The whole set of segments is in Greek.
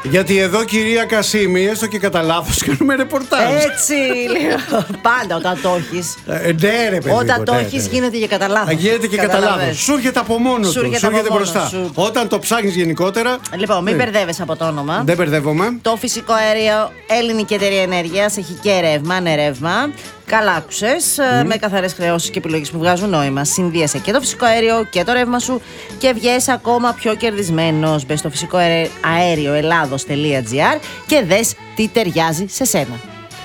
Γιατί εδώ, κυρία Κασίμη, έστω και κατά λάθος κάνουμε ρεπορτάζ. Έτσι λέω. Πάντα όταν το έχεις. Ναι, ρε παιδί. Όταν το έχεις γίνεται και κατά λάθος. Γίνεται και κατά λάθος. Σου έρχεται από μόνο του. Σου έρχεται μπροστά. Όταν το ψάχνεις γενικότερα. Λοιπόν, μην μπερδεύεσαι από το όνομα. Δεν μπερδεύομαι. Το φυσικό αέριο Ελληνική Εταιρεία Ενέργειας έχει και ρεύμα, ανερεύμα. Καλά άκουσες, με καθαρές χρεώσεις και επιλογές που βγάζουν νόημα. Συνδύασε και το φυσικό αέριο και το ρεύμα σου και βγες ακόμα πιο κερδισμένος. Μπες στο φυσικό αέριο Ελλάδος.gr και δες τι ταιριάζει σε σένα.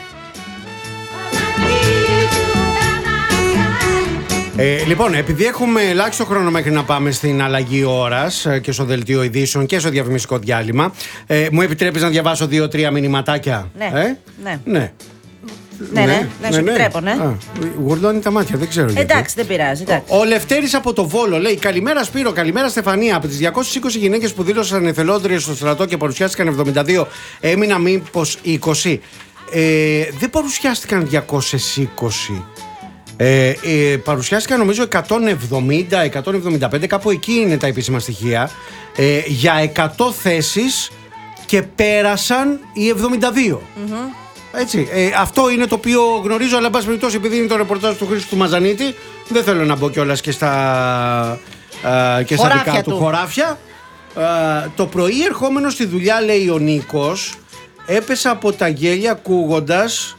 Λοιπόν, επειδή έχουμε ελάχιστο χρόνο μέχρι να πάμε στην αλλαγή ώρας και στο δελτίο ειδήσεων και στο διαφημιστικό διάλειμμα, μου επιτρέπεις να διαβάσω 2-3 μηνυματάκια? Ναι. Ναι, σου επιτρέπω, ναι. Γουρλώνει τα μάτια, δεν ξέρω γιατί. Εντάξει, δεν πειράζει. Ο Λευτέρης από το Βόλο λέει: καλημέρα Σπύρο, καλημέρα Στεφανία. Από τις 220 γυναίκες που δήλωσαν εθελόντριες στο στρατό και παρουσιάστηκαν 72, έμειναν μήπως 20? Δεν παρουσιάστηκαν 220. Παρουσιάστηκαν νομίζω 170-175, κάπου εκεί είναι τα επίσημα στοιχεία, για 100 θέσεις και πέρασαν οι 72. Έτσι, αυτό είναι το οποίο γνωρίζω, αλλά εν πάση περιπτώσει, επειδή είναι το ρεπορτάζ του Χρήστου του Μαζανίτη, δεν θέλω να μπω κιόλας και στα δικά του χωράφια. Το πρωί ερχόμενο στη δουλειά, λέει ο Νίκος, έπεσα από τα γέλια ακούγοντας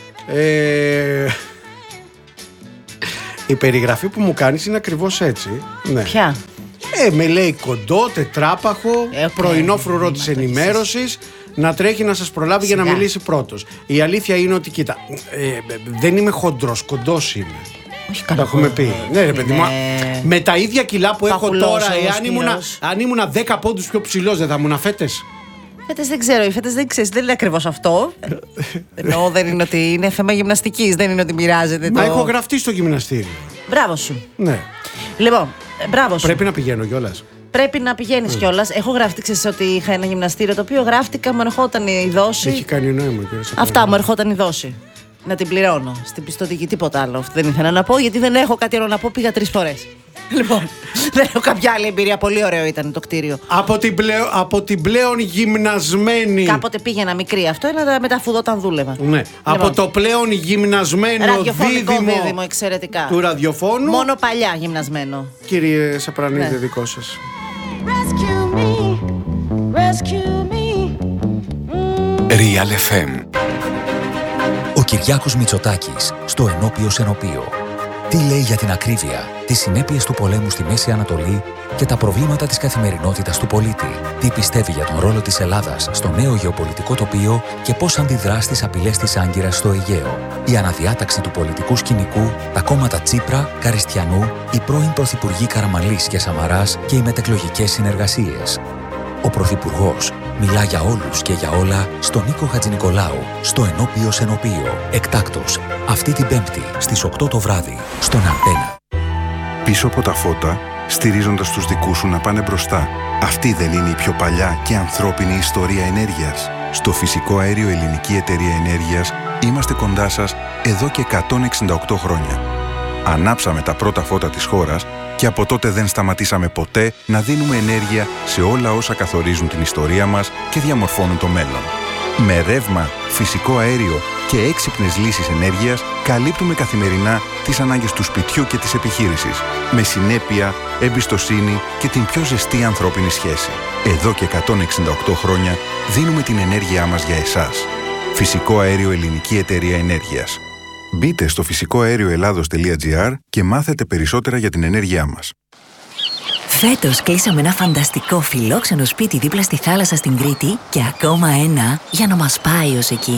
η περιγραφή που μου κάνεις είναι ακριβώς έτσι. Ναι. Ποια? Με λέει κοντό, τετράπαχο, πρωινό φρουρό της ενημέρωσης, να τρέχει να σας προλάβει για να μιλήσει πρώτος. Η αλήθεια είναι ότι, κοίτα, δεν είμαι χοντρός, κοντός είμαι. Όχι, τα έχουμε πει. Ναι, ρε παιδί μου, με τα ίδια κιλά που έχω τώρα, αν ήμουνα 10 πόντους πιο ψηλός, δεν θα ήμουν φέτες? Φέτες δεν ξέρω, οι φέτες δεν ξέρεις, δεν είναι ακριβώς αυτό. Εννοώ, δεν είναι ότι είναι θέμα γυμναστικής, δεν είναι ότι μοιράζεται. Μα έχω γραφτεί στο γυμναστήριο. Μπράβο σου. Ναι. Λοιπόν, μπράβο σου. Πρέπει να πηγαίνω κιόλας. Πρέπει να πηγαίνεις κιόλας. Έχω γραφτεί, ξέρεις ότι είχα ένα γυμναστήριο το οποίο γράφτηκα, μου ερχόταν η δόση. Έχει κάνει νόημα, αυτά μου ερχόταν η δόση. Να την πληρώνω στην πιστωτική, τίποτα άλλο. Αυτό δεν ήθελα να πω, γιατί δεν έχω κάτι άλλο να πω. Πήγα 3 φορές. Λοιπόν, δεν έχω κάποια άλλη εμπειρία. Πολύ ωραίο ήταν το κτίριο. Από την πλέον γυμνασμένη. Κάποτε πήγαινα μικρή. Αυτό είναι μετά αφού όταν δούλευα. Ναι. Λοιπόν, από το πλέον γυμνασμένο δίδυμο εξαιρετικά του ραδιοφώνου. Μόνο παλιά γυμνασμένο. Κύριε Σαπρανίδη, δικό σας. Real FM. Ο Κυριάκος Μητσοτάκης στο Ενώπιο Σενοπείο. Τι λέει για την ακρίβεια, τις συνέπειες του πολέμου στη Μέση Ανατολή και τα προβλήματα της καθημερινότητας του πολίτη. Τι πιστεύει για τον ρόλο της Ελλάδας στο νέο γεωπολιτικό τοπίο και πώς αντιδρά στις απειλές της Άγκυρας στο Αιγαίο. Η αναδιάταξη του πολιτικού σκηνικού, τα κόμματα Τσίπρα, Καριστιανού, οι πρώην πρωθυπουργοί Καραμανλής και Σαμαράς και οι μετεκλογικές συνεργασίες. Ο Πρωθυπουργός μιλά για όλους και για όλα στον Νίκο Χατζηνικολάου, στο Ενώπιο Σενοπείο. Εκτάκτος, αυτή την Πέμπτη στις 8 το βράδυ, στον Αντένα. Πίσω από τα φώτα, στηρίζοντας τους δικούς σου να πάνε μπροστά. Αυτή δεν είναι η πιο παλιά και ανθρώπινη ιστορία ενέργειας? Στο φυσικό αέριο Ελληνική Εταιρεία Ενέργειας είμαστε κοντά σας εδώ και 168 χρόνια. Ανάψαμε τα πρώτα φώτα της χώρας και από τότε δεν σταματήσαμε ποτέ να δίνουμε ενέργεια σε όλα όσα καθορίζουν την ιστορία μας και διαμορφώνουν το μέλλον. Με ρεύμα, φυσικό αέριο και έξυπνες λύσεις ενέργειας καλύπτουμε καθημερινά τις ανάγκες του σπιτιού και της επιχείρησης. Με συνέπεια, εμπιστοσύνη και την πιο ζεστή ανθρώπινη σχέση. Εδώ και 168 χρόνια δίνουμε την ενέργειά μας για εσάς. Φυσικό αέριο Ελληνική Εταιρεία Ενέργειας. Μπείτε στο φυσικοαέρioελλάδος.gr και μάθετε περισσότερα για την ενέργειά μας. Φέτος κλείσαμε ένα φανταστικό φιλόξενο σπίτι δίπλα στη θάλασσα στην Κρήτη και ακόμα ένα για να μας πάει ως εκεί.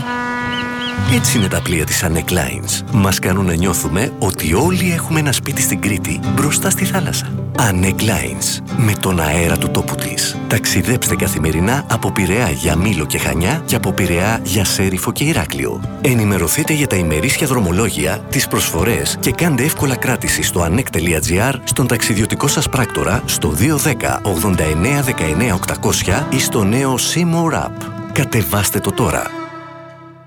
Έτσι είναι τα πλοία της Annec Lines. Μας κάνουν να νιώθουμε ότι όλοι έχουμε ένα σπίτι στην Κρήτη, μπροστά στη θάλασσα. Annec Lines. Με τον αέρα του τόπου της. Ταξιδέψτε καθημερινά από Πειραιά για Μήλο και Χανιά και από Πειραιά για Σέριφο και Ηράκλειο. Ενημερωθείτε για τα ημερήσια δρομολόγια, τις προσφορές και κάντε εύκολα κράτηση στο annec.gr, στον ταξιδιωτικό σας πράκτορα, στο 210 89 19 800 ή στο νέο Seymour App. Κατεβάστε το τώρα.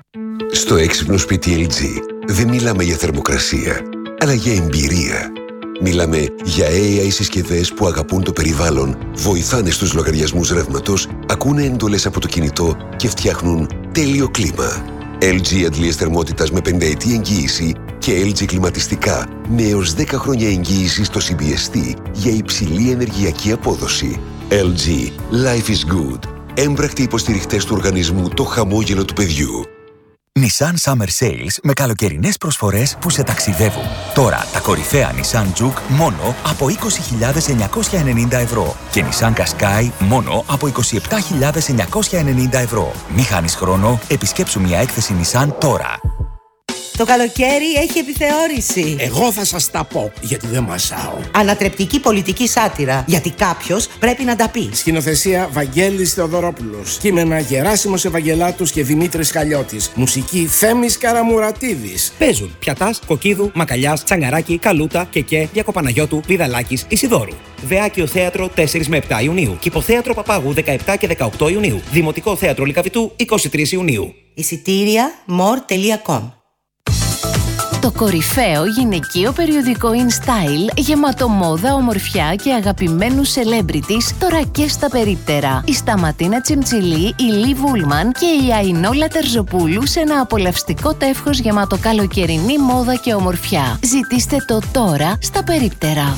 Στο έξυπνο σπίτι LG δεν μιλάμε για θερμοκρασία, αλλά για εμπειρία. Μιλάμε για AI συσκευές που αγαπούν το περιβάλλον, βοηθάνε στους λογαριασμούς ρεύματος, ακούνε εντολές από το κινητό και φτιάχνουν τέλειο κλίμα. LG αντλίες θερμότητας με 5 ετή εγγύηση και LG κλιματιστικά με έως 10 χρόνια εγγύηση στο CBST για υψηλή ενεργειακή απόδοση. LG. Life is good. Έμπρακτοι υποστηριχτές του οργανισμού Το Χαμόγελο του Παιδιού. Nissan Summer Sales με καλοκαιρινές προσφορές που σε ταξιδεύουν. Τώρα τα κορυφαία Nissan Juke μόνο από 20.990 ευρώ και Nissan Qashqai μόνο από 27.990 ευρώ. Μη χάνεις χρόνο, επισκέψου μια έκθεση Nissan τώρα. Το καλοκαίρι έχει επιθεώρηση. Εγώ θα σας τα πω, γιατί δεν μασάω. Ανατρεπτική πολιτική σάτυρα, γιατί κάποιος πρέπει να τα πει. Σκηνοθεσία Βαγγέλης Θεοδωρόπουλος. Κείμενα Γεράσιμος Ευαγγελάτος και Δημήτρης Χαλιώτης. Μουσική Θέμης Καραμουρατίδης. Παίζουν Πιατάς, Κοκκίδου, Μακαλιάς, Τσαγκαράκη, Καλούτα, Κεκέ, Διακοπαναγιώτου, Πηδαλάκης, Ισιδώρου. Βεάκιο Θέατρο 4 με 7 Ιουνίου. Κηποθέατρο Παπάγου 17 και 18 Ιουνίου. Δημοτικό Θέατρο Λυκαβητού 23 Ιουνίου. Εισιτήρια more.com. Το κορυφαίο γυναικείο περιοδικό InStyle, γεμάτο μόδα, ομορφιά και αγαπημένους celebrities, τώρα και στα περίπτερα. Η Σταματίνα Τσιμτσιλή, η Λι Βούλμαν και η Αϊνόλα Τερζοπούλου σε ένα απολαυστικό τεύχος γεμάτο καλοκαιρινή μόδα και ομορφιά. Ζητήστε το τώρα στα περίπτερα.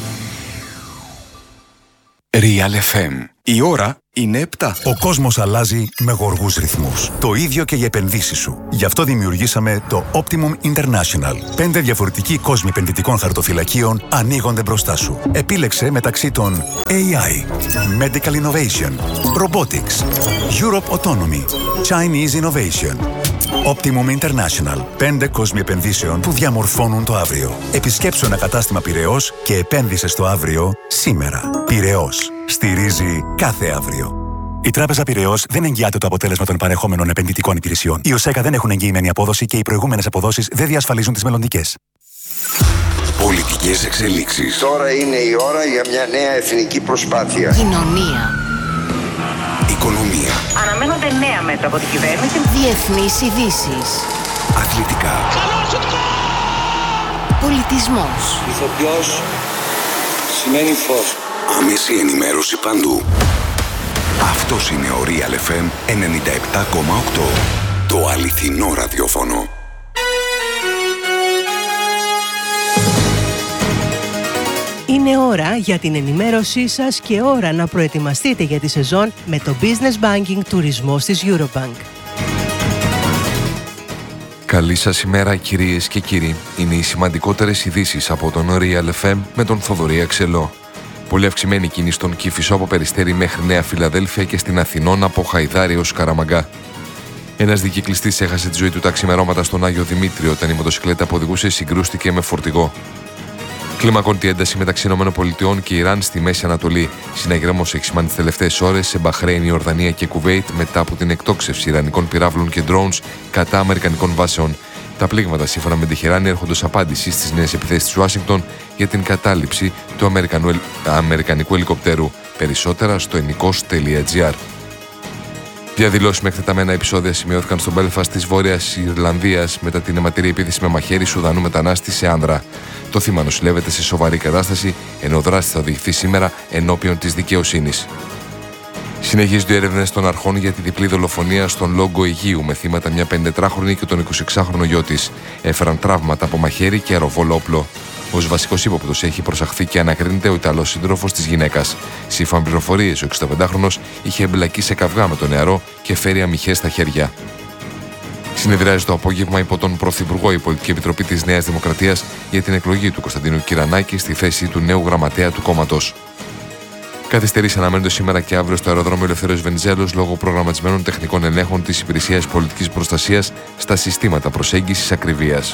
Real FM. Η ώρα είναι 7. Ο κόσμος αλλάζει με γοργούς ρυθμούς. Το ίδιο και οι επενδύσεις σου. Γι' αυτό δημιουργήσαμε το Optimum International. 5 διαφορετικοί κόσμοι επενδυτικών χαρτοφυλακίων ανοίγονται μπροστά σου. Επίλεξε μεταξύ των AI, Medical Innovation, Robotics, Europe Autonomy, Chinese Innovation. Optimum International. 5 κόσμοι επενδύσεων που διαμορφώνουν το αύριο. Επισκέψου ένα κατάστημα Πειραιώς και επένδυσε στο αύριο σήμερα. Πειραιώς. Στηρίζει κάθε αύριο. Η Τράπεζα Πειραιώς δεν εγγυάται το αποτέλεσμα των παρεχόμενων επενδυτικών υπηρεσιών. Οι ΟΣΕΚΑ δεν έχουν εγγυημένη απόδοση και οι προηγούμενες αποδόσεις δεν διασφαλίζουν τις μελλοντικές. Πολιτικές εξελίξεις. Τώρα είναι η ώρα για μια νέα εθνική προσπάθεια. Κοινωνία. Οικονομία. Αναμένονται νέα μέτρα από την κυβέρνηση. Διεθνείς ειδήσεις. Αθλητικά. Πολιτισμός. Ηθοποιός σημαίνει φως. Άμεση ενημέρωση παντού. Αυτός είναι ο Real FM 97,8. Το αληθινό ραδιόφωνο. Είναι ώρα για την ενημέρωσή σας και ώρα να προετοιμαστείτε για τη σεζόν με το Business Banking τουρισμός της Eurobank. Καλή σας ημέρα κυρίες και κύριοι. Είναι οι σημαντικότερες ειδήσεις από τον Real FM με τον Θοδωρή Αξελό. Πολύ αυξημένη κίνηση στον Κηφισό από Περιστέρι μέχρι Νέα Φιλαδέλφια και στην Αθηνών από Χαϊδάρι ως Καραμαγκά. Ένας δικυκλιστής έχασε τη ζωή του τα ξημερώματα στον Άγιο Δημήτριο όταν η μοτοσυκλέτα που οδηγούσε συγκρούστηκε με φορτηγό. Κλιμακώνει ένταση μεταξύ ΗΠΑ και Ιράν στη Μέση Ανατολή. Συναγερμός έχει σημάνει τις τελευταίες ώρες σε Μπαχρέιν, Ιορδανία και Κουβέιτ μετά από την εκτόξευση ιρανικών πυράβλων και drones κατά αμερικανικών βάσεων. Τα πλήγματα, σύμφωνα με την Τεχεράνη, έρχονται ως απάντηση στις νέες επιθέσεις της Ουάσιγκτον για την κατάληψη του αμερικανικού ελικοπτέρου. Περισσότερα στο ενικός.gr. Διαδηλώσεις με εκτεταμένα επεισόδια σημειώθηκαν στο Μπέλφαστ της Βόρειας Ιρλανδίας μετά την αιματηρή επίθεση με μαχαίρι Σουδανού μετανάστη σε άνδρα. Το θύμα νοσηλεύεται σε σοβαρή κατάσταση, ενώ ο δράστης θα οδηγηθεί σήμερα ενώπιον της δικαιοσύνης. Συνεχίζονται οι έρευνες των αρχών για τη διπλή δολοφονία στον Λόγκο Αιγείου με θύματα μια 54χρονη και τον 26χρονο γιο της. Έφεραν τραύματα από μαχαίρι και αεροβόλο όπλο. Ως βασικός ύποπτος έχει προσαχθεί και ανακρίνεται ο Ιταλός σύντροφος της γυναίκας. Σύμφωνα με πληροφορίες, ο 65χρονος είχε εμπλακεί σε καυγά με τον νεαρό και φέρει αμυχές στα χέρια. Συνεδριάζει το απόγευμα υπό τον Πρωθυπουργό η Πολιτική Επιτροπή της Νέας Δημοκρατίας για την εκλογή του Κωνσταντίνου Κυρανάκη στη θέση του νέου γραμματέα του κόμματος. Καθυστερήσεις αναμένονται σήμερα και αύριο στο αεροδρόμιο Ελευθέριος Βενιζέλος λόγω προγραμματισμένων τεχνικών ελέγχων της Υπηρεσίας Πολιτικής Προστασίας στα συστήματα προσέγγισης ακριβίας.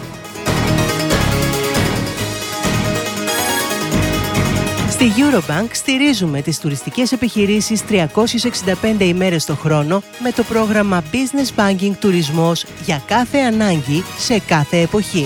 Στη Eurobank στηρίζουμε τις τουριστικές επιχειρήσεις 365 ημέρες το χρόνο με το πρόγραμμα Business Banking Τουρισμός για κάθε ανάγκη σε κάθε εποχή.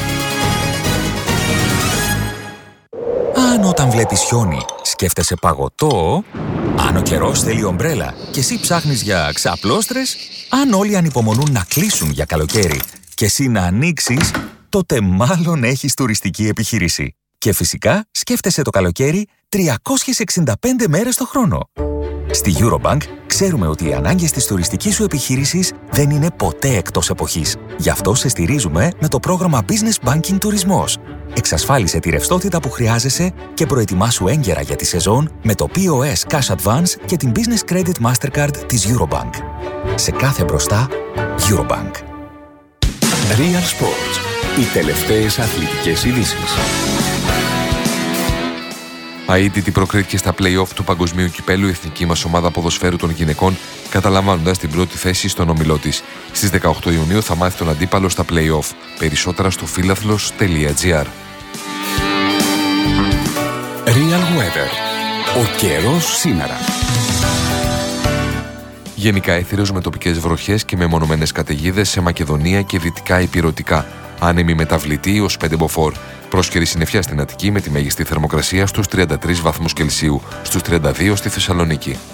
Αν όταν βλέπεις χιόνι σκέφτεσαι παγωτό, αν ο καιρός θέλει ομπρέλα και εσύ ψάχνεις για ξαπλώστρες, αν όλοι ανυπομονούν να κλείσουν για καλοκαίρι και εσύ να ανοίξεις, τότε μάλλον έχεις τουριστική επιχείρηση. Και φυσικά σκέφτεσαι το καλοκαίρι 365 μέρες το χρόνο. Στη Eurobank ξέρουμε ότι οι ανάγκες της τουριστικής σου επιχείρησης δεν είναι ποτέ εκτός εποχής. Γι' αυτό σε στηρίζουμε με το πρόγραμμα Business Banking Τουρισμός. Εξασφάλισε τη ρευστότητα που χρειάζεσαι και προετοιμάσου έγκαιρα για τη σεζόν με το POS Cash Advance και την Business Credit Mastercard της Eurobank. Σε κάθε μπροστά, Eurobank. Real Sports. Οι τελευταίες αθλητικές ειδήσεις. Αίτητη προκρίθηκε στα play-off του Παγκοσμίου Κυπέλλου η εθνική μας ομάδα ποδοσφαίρου των γυναικών, καταλαμβάνοντας την πρώτη θέση στον όμιλό της. Στις 18 Ιουνίου θα μάθει τον αντίπαλο στα play-off. Περισσότερα στο philathlos.gr. Real Weather. Ο καιρός σήμερα. Γενικά έθυρος με τοπικές βροχές και μεμονωμένες καταιγίδες σε Μακεδονία και δυτικά ηπειρωτικά. Άνεμη μεταβλητή ως 5 μποφόρ. Πρόσκαιρη συννεφιά στην Αττική με τη μέγιστη θερμοκρασία στους 33 βαθμούς Κελσίου, στους 32 στη Θεσσαλονίκη.